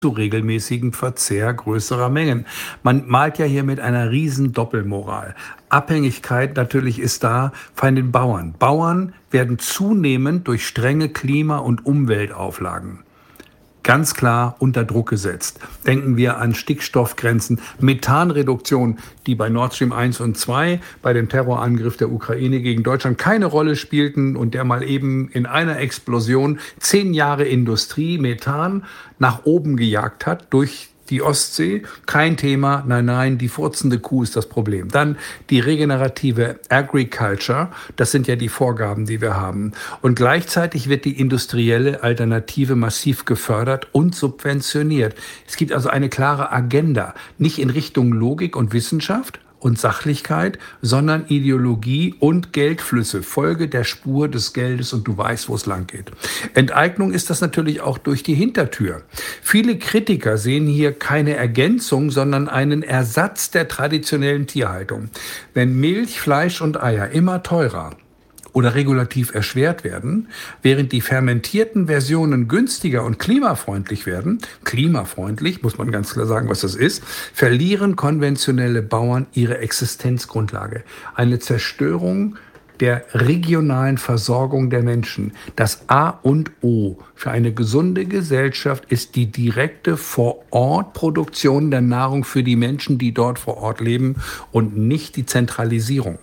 zu regelmäßigem Verzehr größerer Mengen. Man malt ja hier mit einer riesen Doppelmoral. Abhängigkeit natürlich ist da von den Bauern. Bauern werden zunehmend durch strenge Klima- und Umweltauflagen ganz klar unter Druck gesetzt. Denken wir an Stickstoffgrenzen, Methanreduktion, die bei Nord Stream 1 und 2 bei dem Terrorangriff der Ukraine gegen Deutschland keine Rolle spielten und der mal eben in einer Explosion 10 Jahre Industrie Methan nach oben gejagt hat durch die Ostsee, kein Thema, nein, die furzende Kuh ist das Problem. Dann die regenerative Agriculture, das sind ja die Vorgaben, die wir haben. Und gleichzeitig wird die industrielle Alternative massiv gefördert und subventioniert. Es gibt also eine klare Agenda, nicht in Richtung Logik und Wissenschaft und Sachlichkeit, sondern Ideologie und Geldflüsse, Folge der Spur des Geldes und du weißt, wo es lang geht. Enteignung ist das natürlich auch durch die Hintertür. Viele Kritiker sehen hier keine Ergänzung, sondern einen Ersatz der traditionellen Tierhaltung. Wenn Milch, Fleisch und Eier immer teurer oder regulativ erschwert werden, während die fermentierten Versionen günstiger und klimafreundlich werden, klimafreundlich, muss man ganz klar sagen, was das ist, verlieren konventionelle Bauern ihre Existenzgrundlage. Eine Zerstörung der regionalen Versorgung der Menschen. Das A und O für eine gesunde Gesellschaft ist die direkte Vor-Ort-Produktion der Nahrung für die Menschen, die dort vor Ort leben und nicht die Zentralisierung.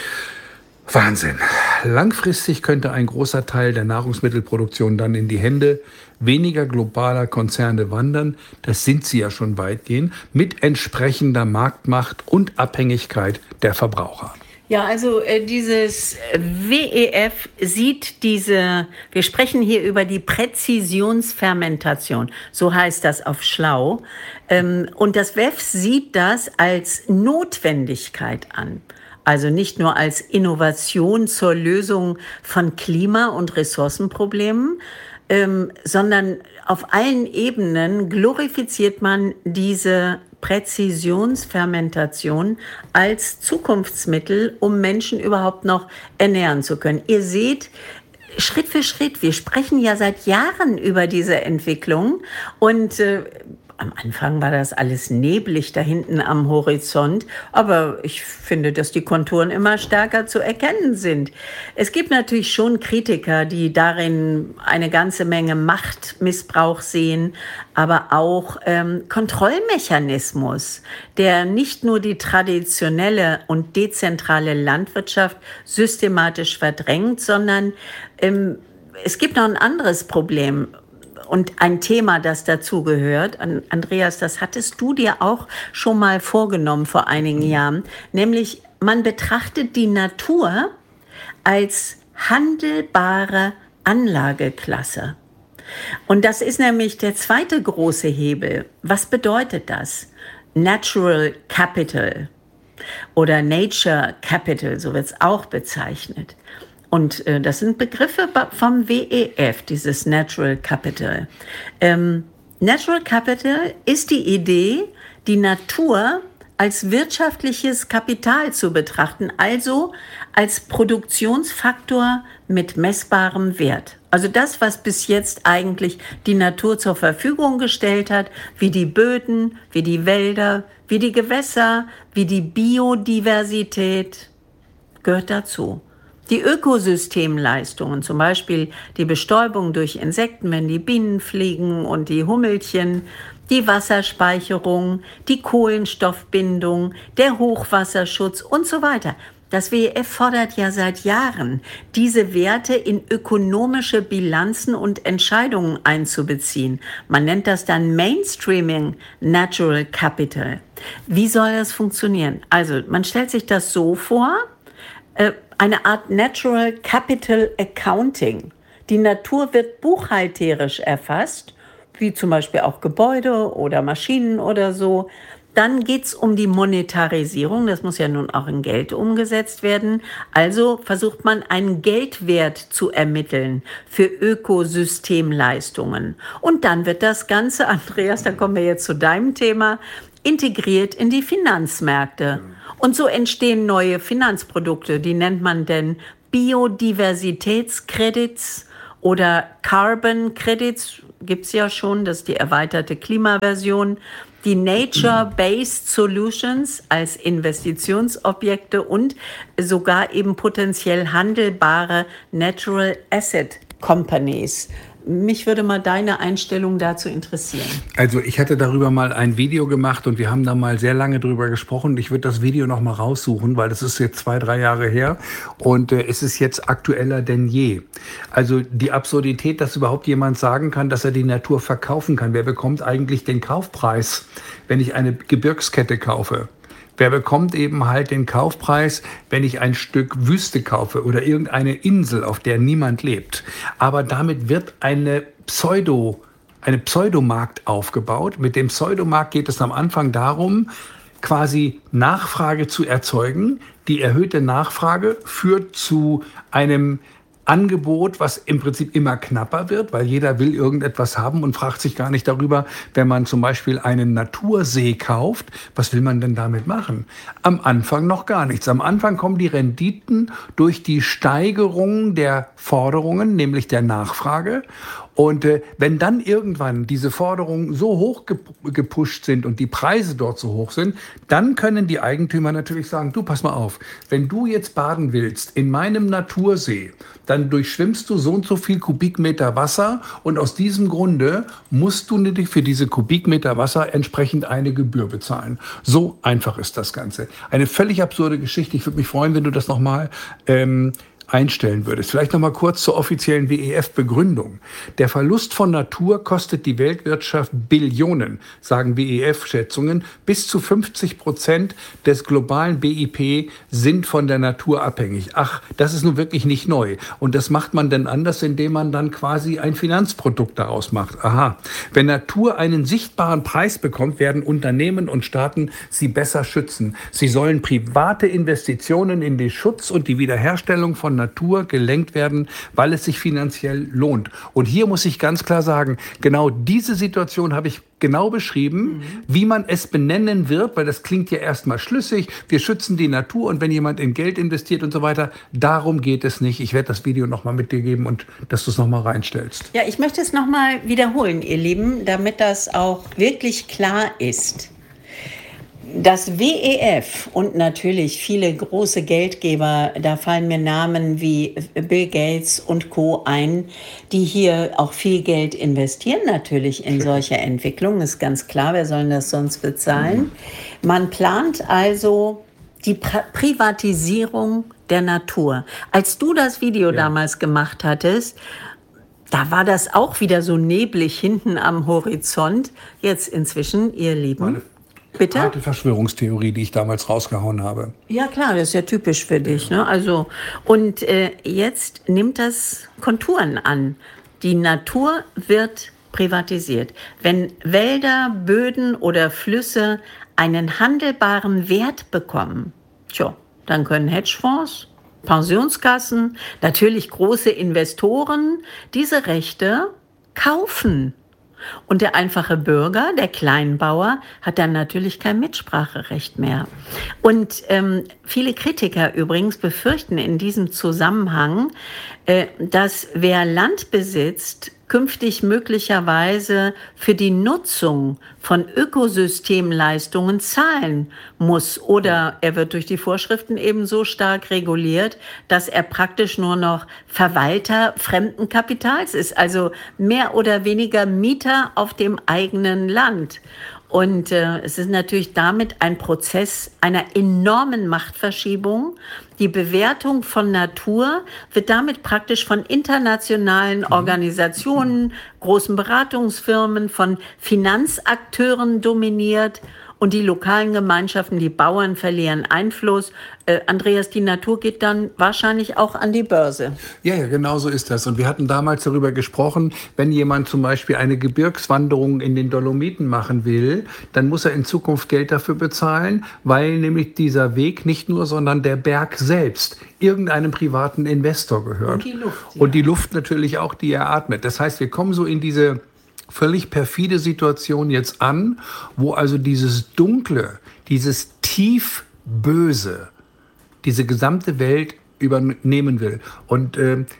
Wahnsinn. Langfristig könnte ein großer Teil der Nahrungsmittelproduktion dann in die Hände weniger globaler Konzerne wandern. Das sind sie ja schon weitgehend, mit entsprechender Marktmacht und Abhängigkeit der Verbraucher. Ja, also dieses WEF sieht wir sprechen hier über die Präzisionsfermentation, so heißt das auf schlau. Und das WEF sieht das als Notwendigkeit an. Also nicht nur als Innovation zur Lösung von Klima- und Ressourcenproblemen, sondern auf allen Ebenen glorifiziert man diese Präzisionsfermentation als Zukunftsmittel, um Menschen überhaupt noch ernähren zu können. Ihr seht, Schritt für Schritt, wir sprechen ja seit Jahren über diese Entwicklung und am Anfang war das alles neblig da hinten am Horizont, aber ich finde, dass die Konturen immer stärker zu erkennen sind. Es gibt natürlich schon Kritiker, die darin eine ganze Menge Machtmissbrauch sehen, aber auch Kontrollmechanismus, der nicht nur die traditionelle und dezentrale Landwirtschaft systematisch verdrängt, sondern es gibt noch ein anderes Problem. Und ein Thema, das dazugehört, Andreas, das hattest du dir auch schon mal vorgenommen vor einigen Jahren, nämlich man betrachtet die Natur als handelbare Anlageklasse. Und das ist nämlich der zweite große Hebel. Was bedeutet das? Natural Capital oder Nature Capital, so wird es auch bezeichnet. Und das sind Begriffe vom WEF, dieses Natural Capital. Natural Capital ist die Idee, die Natur als wirtschaftliches Kapital zu betrachten, also als Produktionsfaktor mit messbarem Wert. Also das, was bis jetzt eigentlich die Natur zur Verfügung gestellt hat, wie die Böden, wie die Wälder, wie die Gewässer, wie die Biodiversität, gehört dazu. Die Ökosystemleistungen, zum Beispiel die Bestäubung durch Insekten, wenn die Bienen fliegen und die Hummelchen, die Wasserspeicherung, die Kohlenstoffbindung, der Hochwasserschutz und so weiter. Das WEF fordert ja seit Jahren, diese Werte in ökonomische Bilanzen und Entscheidungen einzubeziehen. Man nennt das dann Mainstreaming Natural Capital. Wie soll das funktionieren? Also man stellt sich das so vor, eine Art Natural Capital Accounting. Die Natur wird buchhalterisch erfasst, wie zum Beispiel auch Gebäude oder Maschinen oder so. Dann geht es um die Monetarisierung, das muss ja nun auch in Geld umgesetzt werden. Also versucht man einen Geldwert zu ermitteln für Ökosystemleistungen. Und dann wird das Ganze, Andreas, dann kommen wir jetzt zu deinem Thema, integriert in die Finanzmärkte. Und so entstehen neue Finanzprodukte, die nennt man denn Biodiversitätskredits Oder Carbon Credits gibt es ja schon, das ist die erweiterte Klimaversion. Die Nature-Based Solutions als Investitionsobjekte und sogar eben potenziell handelbare Natural Asset Companies. Mich würde mal deine Einstellung dazu interessieren. Also ich hatte darüber mal ein Video gemacht und wir haben da mal sehr lange drüber gesprochen. Ich würde das Video noch mal raussuchen, weil das ist jetzt 2-3 Jahre her und es ist jetzt aktueller denn je. Also die Absurdität, dass überhaupt jemand sagen kann, dass er die Natur verkaufen kann. Wer bekommt eigentlich den Kaufpreis, wenn ich eine Gebirgskette kaufe? Wer bekommt eben halt den Kaufpreis, wenn ich ein Stück Wüste kaufe oder irgendeine Insel, auf der niemand lebt? Aber damit wird eine Pseudomarkt aufgebaut. Mit dem Pseudomarkt geht es am Anfang darum, quasi Nachfrage zu erzeugen. Die erhöhte Nachfrage führt zu einem Angebot, was im Prinzip immer knapper wird, weil jeder will irgendetwas haben und fragt sich gar nicht darüber, wenn man zum Beispiel einen Natursee kauft, was will man denn damit machen? Am Anfang noch gar nichts. Am Anfang kommen die Renditen durch die Steigerung der Forderungen, nämlich der Nachfrage. Und wenn dann irgendwann diese Forderungen so hoch gepusht sind und die Preise dort so hoch sind, dann können die Eigentümer natürlich sagen, du, pass mal auf, wenn du jetzt baden willst in meinem Natursee, dann durchschwimmst du so und so viel Kubikmeter Wasser und aus diesem Grunde musst du natürlich für diese Kubikmeter Wasser entsprechend eine Gebühr bezahlen. So einfach ist das Ganze. Eine völlig absurde Geschichte. Ich würde mich freuen, wenn du das nochmal einstellen würdest. Vielleicht noch mal kurz zur offiziellen WEF-Begründung. Der Verlust von Natur kostet die Weltwirtschaft Billionen, sagen WEF-Schätzungen. Bis zu 50% des globalen BIP sind von der Natur abhängig. Ach, das ist nun wirklich nicht neu. Und das macht man denn anders, indem man dann quasi ein Finanzprodukt daraus macht. Aha. Wenn Natur einen sichtbaren Preis bekommt, werden Unternehmen und Staaten sie besser schützen. Sie sollen private Investitionen in den Schutz und die Wiederherstellung von Natur gelenkt werden, weil es sich finanziell lohnt. Und hier muss ich ganz klar sagen, genau diese Situation habe ich genau beschrieben, wie man es benennen wird, weil das klingt ja erstmal schlüssig. Wir schützen die Natur und wenn jemand in Geld investiert und so weiter, darum geht es nicht. Ich werde das Video nochmal mit dir geben und dass du es nochmal reinstellst. Ja, ich möchte es nochmal wiederholen, ihr Lieben, damit das auch wirklich klar ist. Das WEF und natürlich viele große Geldgeber, da fallen mir Namen wie Bill Gates und Co. ein, die hier auch viel Geld investieren natürlich in solche Entwicklungen, ist ganz klar, wer soll das sonst bezahlen? Man plant also die Privatisierung der Natur. Als du das Video damals gemacht hattest, da war das auch wieder so neblig hinten am Horizont. Jetzt inzwischen, ihr Lieben. Bitte? Harte Verschwörungstheorie, die ich damals rausgehauen habe. Ja klar, das ist ja typisch für dich. Ne? Also, und jetzt nimmt das Konturen an. Die Natur wird privatisiert. Wenn Wälder, Böden oder Flüsse einen handelbaren Wert bekommen, dann können Hedgefonds, Pensionskassen, natürlich große Investoren diese Rechte kaufen. Und der einfache Bürger, der Kleinbauer, hat dann natürlich kein Mitspracherecht mehr. Und viele Kritiker übrigens befürchten in diesem Zusammenhang, dass wer Land besitzt, künftig möglicherweise für die Nutzung von Ökosystemleistungen zahlen muss. Oder er wird durch die Vorschriften eben so stark reguliert, dass er praktisch nur noch Verwalter fremden Kapitals ist. Also mehr oder weniger Mieter auf dem eigenen Land. Und es ist natürlich damit ein Prozess einer enormen Machtverschiebung. Die Bewertung von Natur wird damit praktisch von internationalen Organisationen, großen Beratungsfirmen, von Finanzakteuren dominiert. Und die lokalen Gemeinschaften, die Bauern verlieren Einfluss. Andreas, die Natur geht dann wahrscheinlich auch an die Börse. Ja, genau so ist das. Und wir hatten damals darüber gesprochen, wenn jemand zum Beispiel eine Gebirgswanderung in den Dolomiten machen will, dann muss er in Zukunft Geld dafür bezahlen, weil nämlich dieser Weg nicht nur, sondern der Berg selbst irgendeinem privaten Investor gehört. Und die Luft. Ja. Und die Luft natürlich auch, die er atmet. Das heißt, wir kommen so in diese völlig perfide Situation jetzt an, wo also dieses Dunkle, dieses tief Böse diese gesamte Welt übernehmen will. Und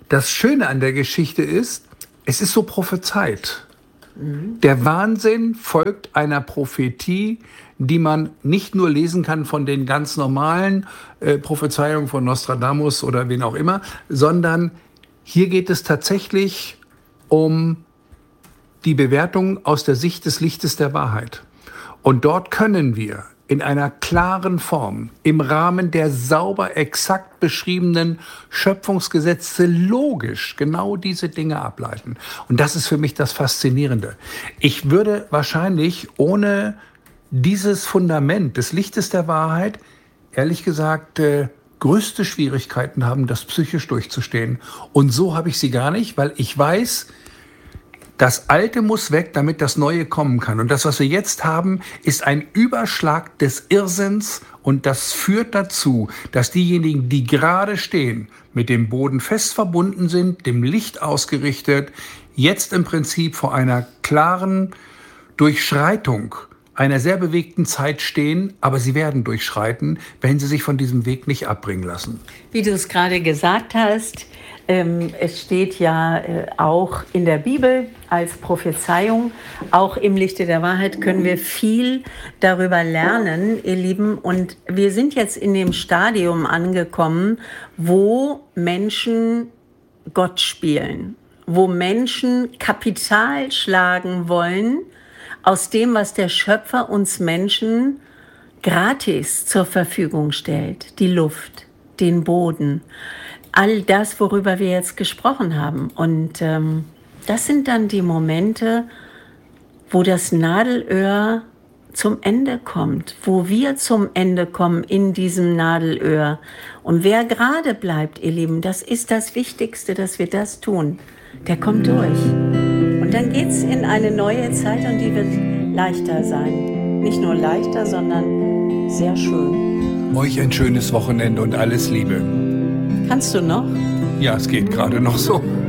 Das Schöne an der Geschichte ist, es ist so prophezeit. Der Wahnsinn folgt einer Prophetie, die man nicht nur lesen kann von den ganz normalen Prophezeiungen von Nostradamus oder wen auch immer, sondern hier geht es tatsächlich um die Bewertung aus der Sicht des Lichtes der Wahrheit. Und dort können wir in einer klaren Form, im Rahmen der sauber exakt beschriebenen Schöpfungsgesetze logisch genau diese Dinge ableiten. Und das ist für mich das Faszinierende. Ich würde wahrscheinlich ohne dieses Fundament des Lichtes der Wahrheit, ehrlich gesagt, größte Schwierigkeiten haben, das psychisch durchzustehen. Und so habe ich sie gar nicht, weil ich weiß, das Alte muss weg, damit das Neue kommen kann. Und das, was wir jetzt haben, ist ein Überschlag des Irrsinns. Und das führt dazu, dass diejenigen, die gerade stehen, mit dem Boden fest verbunden sind, dem Licht ausgerichtet, jetzt im Prinzip vor einer klaren Durchschreitung einer sehr bewegten Zeit stehen, aber sie werden durchschreiten, wenn sie sich von diesem Weg nicht abbringen lassen. Wie du es gerade gesagt hast, es steht ja auch in der Bibel als Prophezeiung, auch im Lichte der Wahrheit können wir viel darüber lernen, ihr Lieben. Und wir sind jetzt in dem Stadium angekommen, wo Menschen Gott spielen, wo Menschen Kapital schlagen wollen aus dem, was der Schöpfer uns Menschen gratis zur Verfügung stellt. Die Luft, den Boden, all das, worüber wir jetzt gesprochen haben. Und das sind dann die Momente, wo das Nadelöhr zum Ende kommt, wo wir zum Ende kommen in diesem Nadelöhr. Und wer gerade bleibt, ihr Lieben, das ist das Wichtigste, dass wir das tun. Der kommt durch. Und dann geht's in eine neue Zeit und die wird leichter sein. Nicht nur leichter, sondern sehr schön. Euch ein schönes Wochenende und alles Liebe. Kannst du noch? Ja, es geht gerade noch so.